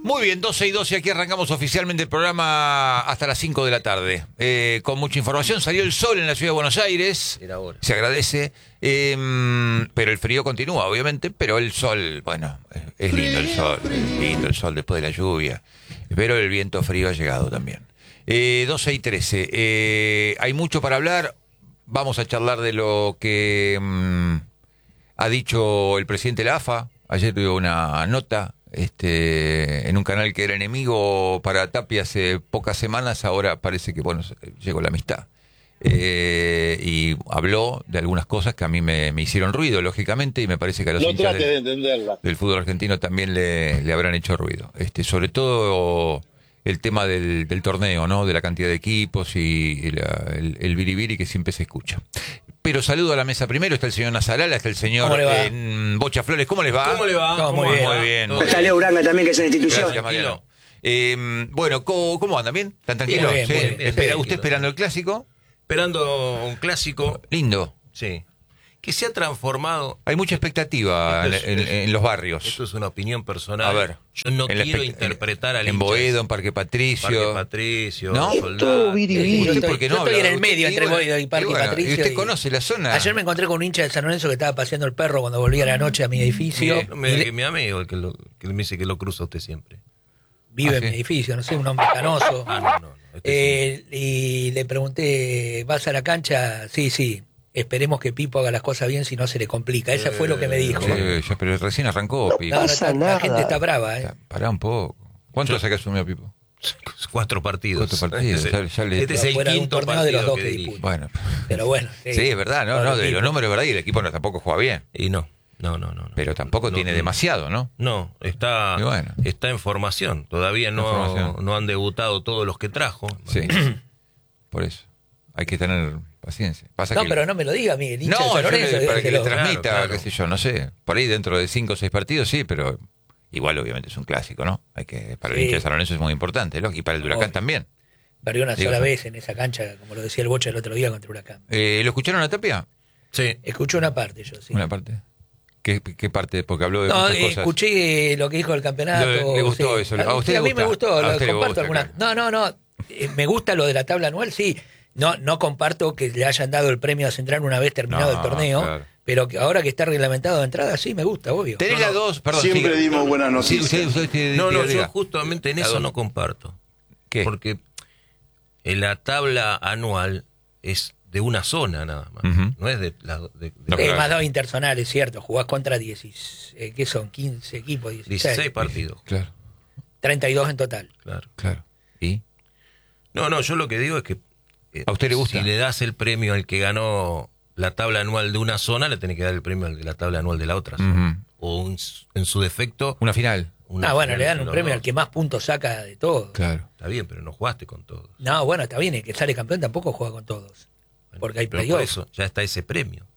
Muy bien, 12 y 12, aquí arrancamos oficialmente el programa hasta las 5 de la tarde. Con mucha información, salió el sol en la ciudad de Buenos Aires, se agradece, pero el frío continúa, obviamente, pero el sol, bueno, es lindo el sol después de la lluvia, pero el viento frío ha llegado también. 12 y 13, hay mucho para hablar, vamos a charlar de lo que ha dicho el presidente de la AFA, ayer dio una nota. En un canal que era enemigo para Tapia hace pocas semanas, ahora parece que bueno, llegó la amistad. Y habló de algunas cosas que a mí me hicieron ruido, lógicamente, y me parece que a los hinchas del fútbol argentino también le habrán hecho ruido. Sobre todo el tema del torneo, ¿no? De la cantidad de equipos y el biribiri que siempre se escucha. Pero saludo a la mesa primero, está el señor Nazarala, está el señor Bocha Flores. ¿Cómo les va? ¿Cómo le va? No, muy bien. Está Leo Uranga también, que es una institución. Gracias, Mariano. Bueno, ¿cómo andan? ¿Bien? ¿Están tranquilos? Bien, ¿Sí? muy bien. ¿Usted esperando el clásico? Esperando un clásico. Lindo. Sí. Que se ha transformado. Hay mucha expectativa en los barrios. Esto es una opinión personal. A ver. Yo no quiero interpretar al en Boedo, en Parque Patricio. ¿No? Todo biribiri. ¿Usted por qué no Yo estoy habla? en el medio entre Boedo y Parque Patricio. ¿Y usted conoce la zona? Ayer me encontré con un hincha de San Lorenzo que estaba paseando el perro cuando volvía a la noche a mi edificio. Mi amigo, el que me dice que lo cruza usted siempre. Vive en mi edificio, no sé, un hombre canoso. No. Y le pregunté, ¿vas a la cancha? Sí. Esperemos que Pipo haga las cosas bien, si no se le complica. Eso fue lo que me dijo. Pero recién arrancó, Pipo. La gente está brava, Pará un poco. ¿Cuánto hace que asumió Pipo? 4 partidos. Este es el quinto torneo de los dos que dirige. disputa. Bueno. Pero bueno. Sí, es verdad, no, de los números, ¿verdad? Y el equipo tampoco juega bien. Y no. Pero tampoco tiene demasiado, ¿no? No, está en formación. Todavía no han debutado todos los que trajo. Sí. Por eso. Hay que tener paciencia. Pero no me lo diga, Miguel. Para que le transmita, claro. Qué sé yo, no sé. Por ahí dentro de 5 o 6 partidos, sí, pero igual obviamente es un clásico, ¿no? Para el hincha de San Lorenzo es muy importante, ¿no? Y para el de Huracán también. Perdió una sola vez en esa cancha, como lo decía el Bocha el otro día contra Huracán. ¿Lo escucharon a Tapia? Sí. Escuché una parte yo, sí. ¿Una parte? ¿Qué parte? Porque habló de muchas cosas. Escuché lo que dijo del campeonato. ¿Le gustó eso? ¿A usted? A mí me gustó, lo comparto algunas. Claro. No. Me gusta lo de la tabla anual, sí. No comparto que le hayan dado el premio a Central una vez terminado el torneo, claro. Pero que ahora que está reglamentado de entrada, sí, me gusta, obvio. Tenés las dos, perdón. Siempre dimos buenas noticias. Yo justamente en eso no comparto. ¿Qué? Porque la tabla anual es de una zona nada más. No es de más 2 interzonales, cierto. Jugás contra 10, ¿qué son? 15 equipos, 16 partidos. Claro. 32 en total. Claro. ¿Y? No, yo lo que digo es que ¿a usted le gusta? Si le das el premio al que ganó la tabla anual de una zona, le tenés que dar el premio al de la tabla anual de la otra zona. O en su defecto... Una final. Le dan un premio al que más puntos saca de todos. Claro. Está bien, pero no jugaste con todos. No, bueno, está bien, el que sale campeón tampoco juega con todos. Bueno, porque hay playoffs. Por eso ya está ese premio.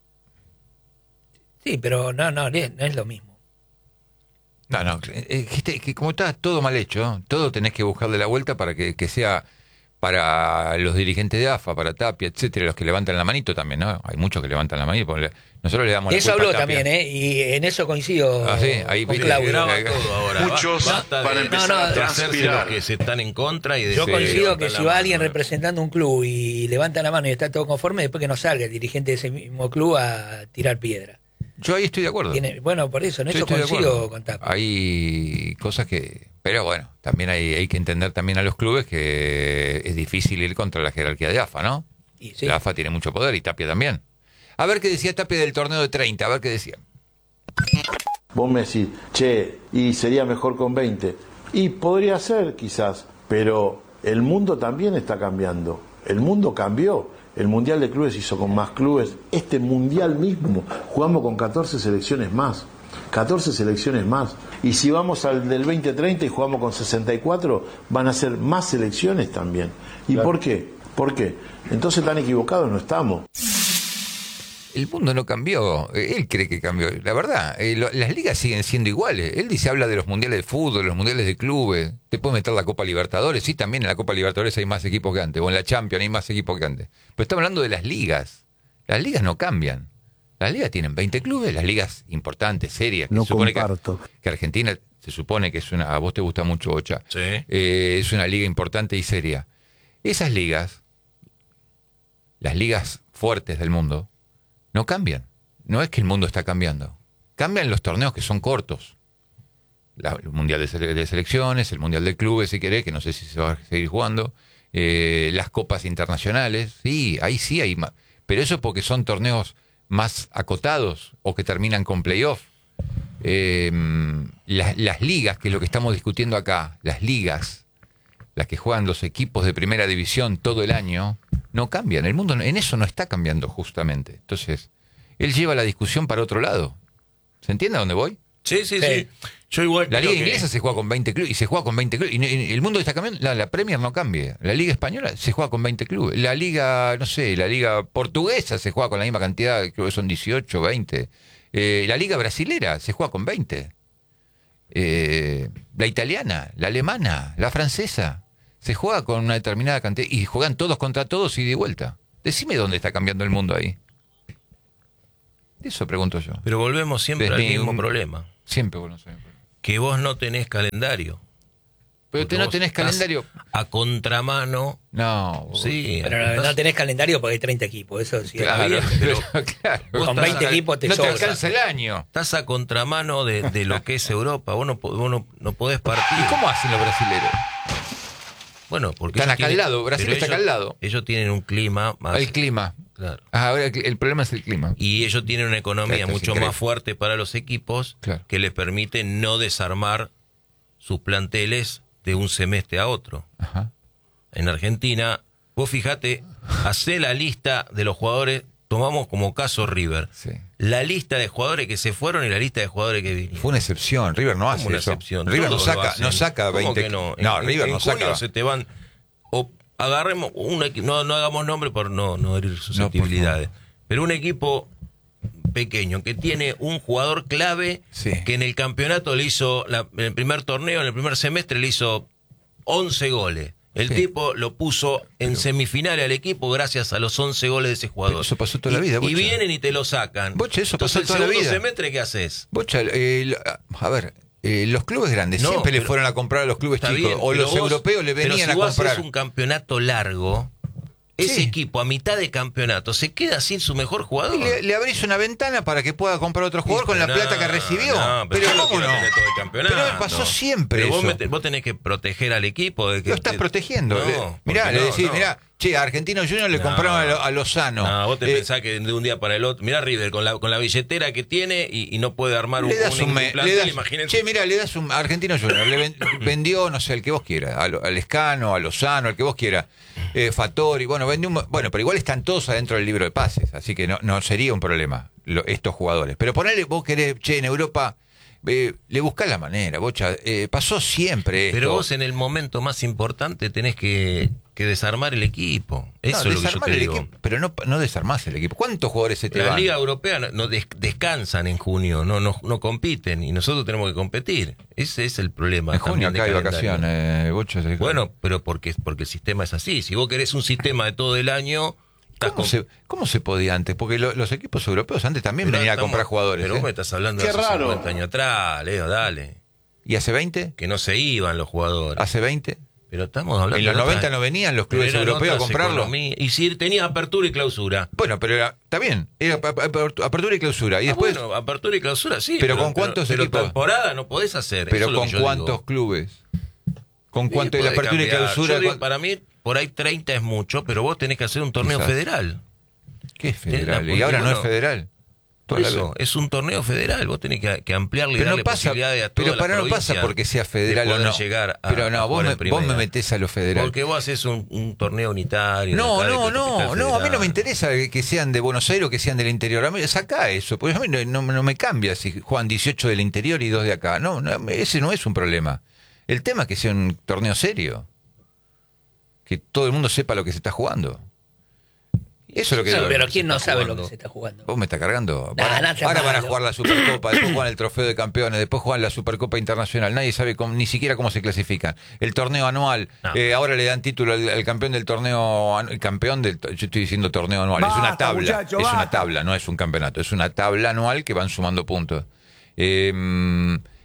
Sí, pero no es lo mismo. No, que como está todo mal hecho, todo tenés que buscarle la vuelta para que sea para los dirigentes de AFA, para Tapia, etcétera, los que levantan la manito también, ¿no? Hay muchos que levantan la manito, nosotros le damos la eso culpa habló a Tapia. También, y en eso coincido ahí con Claudio. Muchos para empezar a hacerse los que se están en contra y yo coincido que si va alguien representando un club y levanta la mano y está todo conforme, después que no salga el dirigente de ese mismo club a tirar piedra. Yo ahí estoy de acuerdo. Bueno, por eso, en eso coincido con Tapia. Hay cosas que... Pero bueno, también hay que entender también a los clubes que es difícil ir contra la jerarquía de AFA, ¿no? Y sí. La AFA tiene mucho poder y Tapia también. A ver qué decía Tapia del torneo de 30, a ver qué decía. Vos me decís, y sería mejor con 20. Y podría ser, quizás, pero el mundo también está cambiando. El mundo cambió. El Mundial de Clubes hizo con más clubes. Este Mundial mismo, jugamos con 14 selecciones más. 14 selecciones más. Y si vamos al del 2030 y jugamos con 64, van a ser más selecciones también. ¿Y claro. ¿Por qué? ¿Por qué? Entonces tan equivocados no estamos. El mundo no cambió, él cree que cambió. La verdad, las ligas siguen siendo iguales. Él dice, habla de los mundiales de fútbol, los mundiales de clubes. Te puede meter la Copa Libertadores. Sí, también en la Copa Libertadores hay más equipos que antes. O en la Champions hay más equipos que antes. Pero estamos hablando de las ligas. Las ligas no cambian. Las ligas tienen 20 clubes, las ligas importantes, serias. Que no supone comparto. que Argentina se supone que a vos te gusta mucho, Bocha, Sí. Es una liga importante y seria. Esas ligas, las ligas fuertes del mundo, no cambian. No es que el mundo está cambiando. Cambian los torneos que son cortos. El Mundial de Selecciones, el Mundial de Clubes, si querés, que no sé si se va a seguir jugando, las copas internacionales, sí hay más. Pero eso porque son torneos más acotados o que terminan con playoff. Las ligas, que es lo que estamos discutiendo acá, las ligas, las que juegan los equipos de primera división todo el año, no cambian. El mundo en eso no está cambiando justamente. Entonces, él lleva la discusión para otro lado. ¿Se entiende a dónde voy? Sí. Yo igual la creo liga inglesa se juega con 20 clubes y se juega con 20 clubes. Y el mundo está cambiando. La Premier no cambia. La liga española se juega con 20 clubes. La liga, no sé, la liga portuguesa se juega con la misma cantidad, creo que son 18, 20. La liga brasilera se juega con 20. La italiana, la alemana, la francesa, se juega con una determinada cantidad y juegan todos contra todos y de vuelta. Decime dónde está cambiando el mundo ahí. Eso pregunto yo. Pero volvemos siempre al mismo problema. Siempre volvemos al mismo problema. Que vos no tenés calendario. Pero no tenés calendario. A contramano. No. Sí. Pero no tenés calendario porque hay 30 equipos. Eso sí. Claro, pero claro. Con 20 equipos te no sobra. te alcanza el año. Estás a contramano de lo que es Europa. Vos no podés partir. ¿Y cómo hacen los brasileros? Bueno, porque están acá al lado. Brasil está acá al lado. Ellos tienen un clima más. El clima. Claro. Ahora el problema es el clima. Y ellos tienen una economía mucho más fuerte para los equipos, claro, que les permite no desarmar sus planteles de un semestre a otro. Ajá. En Argentina, vos fijate, hacé la lista de los jugadores, tomamos como caso River. Sí. La lista de jugadores que se fueron y la lista de jugadores que vinieron. Fue una excepción. River no hace una eso. excepción. River Todos no saca 20. Que no? River no saca. Junio se te van. O agarremos un equipo, no hagamos nombre por no herir susceptibilidades. Pero un equipo pequeño que tiene un jugador clave, sí, que en el campeonato le hizo, en el primer torneo, en el primer semestre le hizo 11 goles. El tipo lo puso en semifinales al equipo gracias a los 11 goles de ese jugador. Pero eso pasó toda la vida, Bocha. Y vienen y te lo sacan. Bocha, eso entonces, pasó toda la vida. ¿el segundo semestre qué haces? Bocha, a ver, los clubes grandes siempre le fueron a comprar a los clubes chicos. Bien, o los europeos le venían a comprar. Si vos haces un campeonato largo, ese equipo a mitad de campeonato se queda sin su mejor jugador. Le abrís una ventana para que pueda comprar otro jugador con la plata que recibió. Pero ¿cómo no? Todo el campeonato. Pero pasó siempre pero eso. Vos tenés que proteger al equipo. Lo estás protegiendo. No, mirá, le decís, mirá, che, a Argentino Junior le compraron a Lozano. No, vos te pensás que de un día para el otro. Mirá River con la billetera que tiene y no puede armar un plantel, imagínate. Che, mirá, le das un Argentino Junior, le vendió, no sé, el que vos quieras, al Escano, a Lozano, el que vos quieras, Fattori, bueno, vendió bueno, pero igual están todos adentro del libro de pases, así que no sería un problema estos jugadores. Pero ponele, vos querés, che, en Europa, le buscás la manera, Bocha, pasó siempre esto. Pero vos en el momento más importante tenés que desarmar el equipo. Eso es lo que yo te digo. Equipo, pero no desarmás el equipo. ¿Cuántos jugadores se te van? La Liga Europea no descansan en junio, no compiten y nosotros tenemos que competir. Ese es el problema. En junio acá hay vacaciones, Bocha. Bueno, pero porque el sistema es así. Si vos querés un sistema de todo el año... ¿Cómo se podía antes? Porque los equipos europeos antes también venían a comprar jugadores. Pero vos me estás hablando de hace 50 años atrás, Leo, dale. ¿Y hace 20? Que no se iban los jugadores. ¿Hace 20? Pero estamos hablando en los 90 no venían los clubes europeos a comprarlo. Y si tenías apertura y clausura. Bueno, pero está bien. Era apertura y clausura. Y después, bueno, apertura y clausura, sí. Pero ¿con cuántos equipos? Pero temporada no podés hacer. Pero ¿con cuántos clubes? ¿Con cuánto de la apertura y clausura? Para mí, por ahí 30 es mucho, pero vos tenés que hacer un torneo federal. ¿Qué es federal? Y ahora no es federal. Por eso, es un torneo federal, vos tenés que ampliarle y darle posibilidades a toda la provincia. Pero no pasa porque sea federal o no. Llegar a, pero no, vos me metés a lo federal. Porque vos haces un torneo unitario. No, a mí no me interesa que sean de Buenos Aires o que sean del interior. A mí, sacá eso, porque a mí no me cambia si juegan 18 del interior y 2 de acá. No, ese no es un problema. El tema es que sea un torneo serio. Que todo el mundo sepa lo que se está jugando. Eso es lo que digo. Pero ¿quién no sabe lo que se está jugando? Vos me estás cargando. Ahora van a jugar la Supercopa, después juegan el Trofeo de Campeones, después juegan la Supercopa Internacional. Nadie sabe ni siquiera cómo se clasifican. El torneo anual, ahora le dan título al campeón del torneo. El campeón del. Yo estoy diciendo torneo anual. Es una tabla. Muchacho, es una tabla, no es un campeonato. Es una tabla anual que van sumando puntos.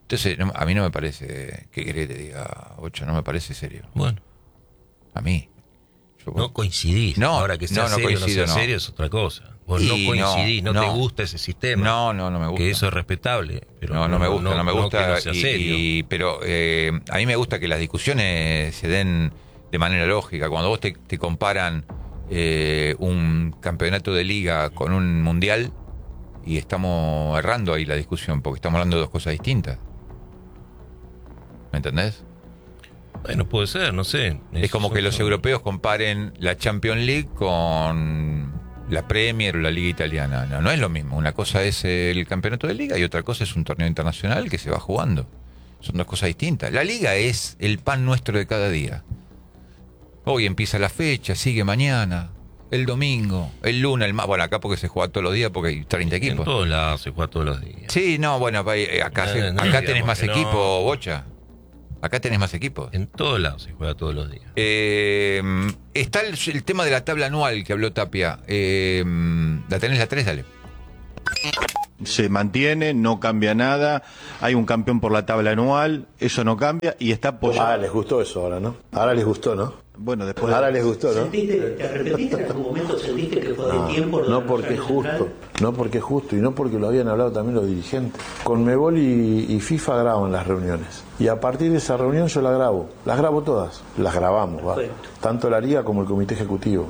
Entonces, a mí no me parece, ¿qué querés que te diga, Bocha? No me parece serio. Bueno. A mí. No coincidís. No, ahora que sea serio no sea serio es otra cosa. Vos no coincidís, no te gusta ese sistema. No me gusta. Que eso es respetable. Pero no me gusta. Que no sea serio. Pero a mí me gusta que las discusiones se den de manera lógica. Cuando vos te comparan un campeonato de liga con un mundial, y estamos errando ahí la discusión, porque estamos hablando de dos cosas distintas. ¿Me entendés? Bueno, puede ser, no sé. Es como que los europeos comparen la Champions League con la Premier o la Liga Italiana. No es lo mismo. Una cosa es el campeonato de liga y otra cosa es un torneo internacional que se va jugando. Son dos cosas distintas. La liga es el pan nuestro de cada día. Hoy empieza la fecha, sigue mañana, el domingo, el lunes, el bueno, acá porque se juega todos los días porque hay 30 equipos. En todos lados se juega todos los días. Sí, no, bueno, acá tenés más equipos, Bocha. Acá tenés más equipos. En todos lados se juega todos los días. Está el tema de la tabla anual que habló Tapia. ¿La tenés la 3? Dale. Se mantiene, no cambia nada. Hay un campeón por la tabla anual, eso no cambia y está apoyado. Ahora les gustó eso, ahora, ¿no? Ahora les gustó, ¿no? Bueno, después. Ahora les gustó, ¿no? ¿Te arrepentiste en algún momento? ¿Sentiste que fue de tiempo? No porque es justo, no porque es justo y no porque lo habían hablado también los dirigentes. Conmebol y FIFA graban las reuniones. Y a partir de esa reunión yo las grabo todas, las grabamos, ¿va? Tanto la liga como el comité ejecutivo.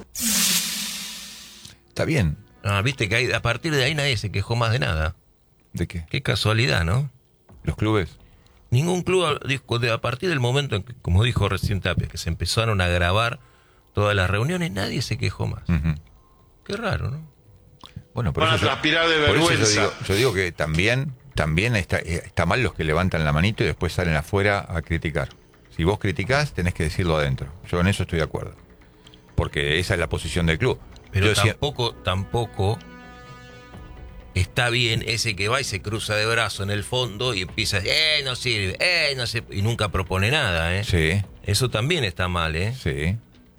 Está bien. Viste que a partir de ahí nadie se quejó más de nada. ¿De qué? Qué casualidad, ¿no? Los clubes. Ningún club, a partir del momento en que, como dijo recién Tapia, que se empezaron a grabar todas las reuniones, nadie se quejó más. Uh-huh. Qué raro, ¿no? Bueno, por Van eso a transpirar de vergüenza. Yo digo que también está mal los que levantan la manito y después salen afuera a criticar. Si vos criticás, tenés que decirlo adentro. Yo en eso estoy de acuerdo. Porque esa es la posición del club. Pero tampoco está bien ese que va y se cruza de brazo en el fondo y empieza, no sirve, no sé, y nunca propone nada, Sí. Eso también está mal, Sí.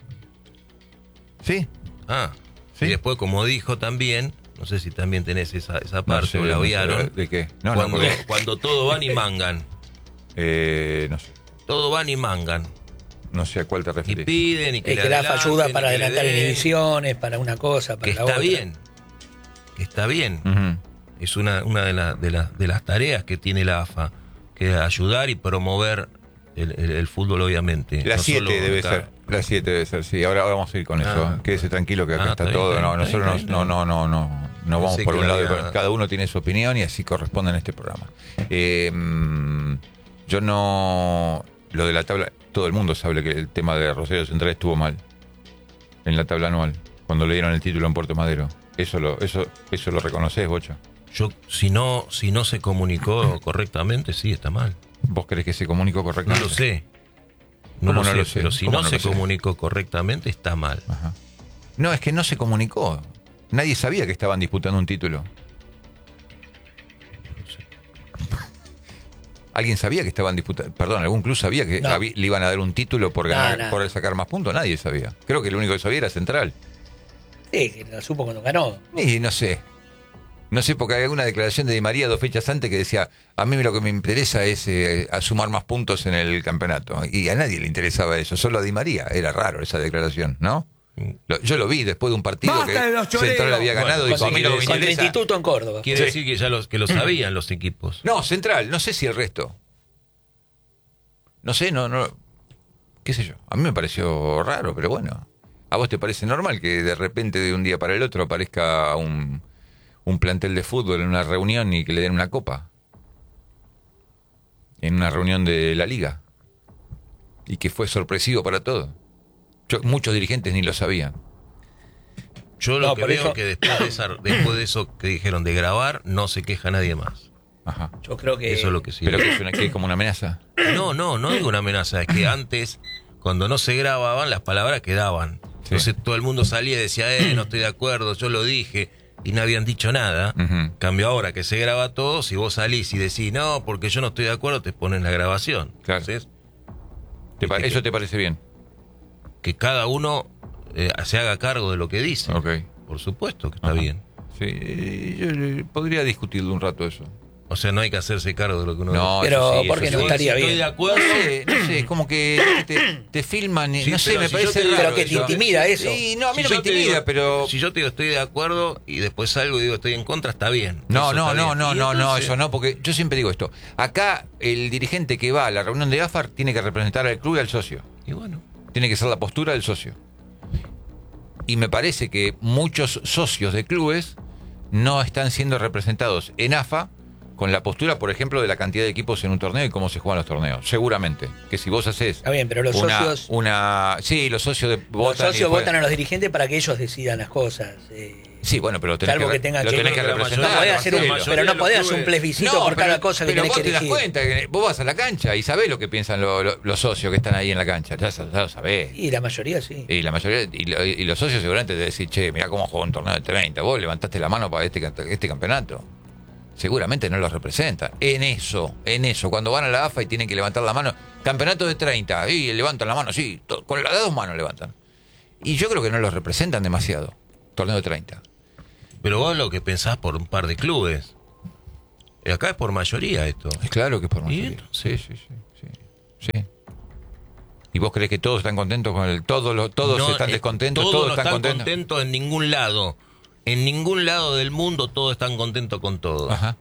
Sí. Sí. Y después, como dijo también, no sé si también tenés esa parte, o la oyeron. ¿De qué? Cuando todo van y mangan. No sé. Todo van y mangan. No sé a cuál te referís. Y piden y que le da ayuda para adelantar inhibiciones, para una cosa, para que la otra. Está bien. Uh-huh. Es una de las tareas que tiene la AFA, que es ayudar y promover el fútbol, obviamente. La 7 debe ser. La 7 debe ser, sí. Ahora vamos a ir con eso. Quédese tranquilo que acá está todo. Nosotros no vamos por un lado. Cada uno tiene su opinión y así corresponde en este programa. Yo no... Lo de la tabla... Todo el mundo sabe que el tema de Rosario Central estuvo mal en la tabla anual, cuando le dieron el título en Puerto Madero. Eso lo reconoces, Bocha. Yo, si no se comunicó correctamente, sí, está mal. ¿Vos crees que se comunicó correctamente? No lo sé. No lo sé, pero si no se comunicó correctamente, está mal. Ajá. No, es que no se comunicó. Nadie sabía que estaban disputando un título. ¿Alguien sabía que estaban disputando? Perdón, ¿algún club sabía que le iban a dar un título por ganar, por sacar más puntos? Nadie sabía. Creo que el único que sabía era Central. Sí, que lo supo cuando ganó. Y no sé. No sé, porque hay una declaración de Di María 2 fechas antes que decía, a mí lo que me interesa es sumar más puntos en el campeonato. Y a nadie le interesaba eso, solo a Di María. Era raro esa declaración, ¿no? Yo lo vi después de un partido que Central había ganado y dijo, a mí lo que me contra interesa... el Instituto en Córdoba. Quiere decir que ya lo sabían los equipos. No, Central, no sé si el resto. No sé, no, qué sé yo. A mí me pareció raro, pero bueno. ¿A vos te parece normal que de repente de un día para el otro aparezca un plantel de fútbol en una reunión y que le den una copa? En una reunión de la liga. Y que fue sorpresivo para todos. Muchos dirigentes ni lo sabían. Yo lo que veo es que después de eso que dijeron de grabar, no se queja nadie más. Ajá. Yo creo que... Eso es lo que sí. ¿Pero que es como una amenaza? No digo una amenaza. Es que antes, cuando no se grababan, las palabras quedaban. Sí. Entonces todo el mundo salía y decía, no estoy de acuerdo, yo lo dije. Y no habían dicho nada. Uh-huh. Cambio ahora que se graba todo, si vos salís y decís, no, porque yo no estoy de acuerdo, te ponen la grabación. Claro. Entonces, ¿Eso te parece bien? Que cada uno se haga cargo de lo que dice. Okay. Por supuesto que está bien. Sí, yo podría discutirlo un rato eso. O sea, no hay que hacerse cargo de lo que uno... No, pero sí, porque no estaría bien. Estoy de acuerdo. No sé, como que te filman, Sí, no sé, pero me si parece yo te digo- raro. Pero que te eso. intimida eso. Sí, no, a mí Si no me yo te intimida, digo- pero... Si yo te digo estoy de acuerdo y después salgo y digo estoy en contra, está bien. No, Eso no, está no, bien. no, Y no, no, entonces- eso no, porque yo siempre digo esto. Acá el dirigente que va a la reunión de AFAR tiene que representar al club y al socio. Y bueno. Tiene que ser la postura del socio. Y me parece que muchos socios de clubes no están siendo representados en AFA con la postura, por ejemplo, de la cantidad de equipos en un torneo y cómo se juegan los torneos. Seguramente. Que si vos haces... Está bien, pero los socios... Sí, los socios Los socios votan a los dirigentes para que ellos decidan las cosas. Sí, bueno, pero lo tenés Salvo que tengan que- tenés que Pero la representar. No podés hacer un, mayoría pero no de podés los hacer un clubes- plebiscito por cada cosa que pero tenés vos que te das elegir. cuenta, que vos vas a la cancha y sabés lo que piensan los socios que están ahí en la cancha. Ya lo sabés. Y la mayoría sí. Y la mayoría, y los socios seguramente te decís, che, mirá cómo juega un torneo de 30. Vos levantaste la mano para este campeonato. Seguramente no los representan. En eso. Cuando van a la AFA y tienen que levantar la mano, campeonato de 30, y levantan la mano, sí, con las 2 manos levantan. Y yo creo que no los representan demasiado. Torneo de 30. Pero vos lo que pensás por un par de clubes. Acá es por mayoría esto. Es claro que es por mayoría. Sí. ¿Y vos crees que todos están contentos con el... Todos No, están descontentos? Todos no están contentos? contentos en ningún lado. En ningún lado del mundo todos están contentos con todo. Ajá.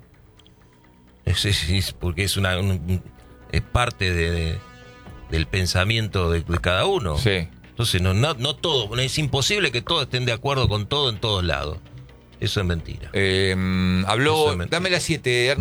Es porque es es parte del pensamiento de cada uno. Sí. Entonces no todo, es imposible que todos estén de acuerdo con todo en todos lados. Eso es mentira. Habló, Eso es mentira. dame las 7.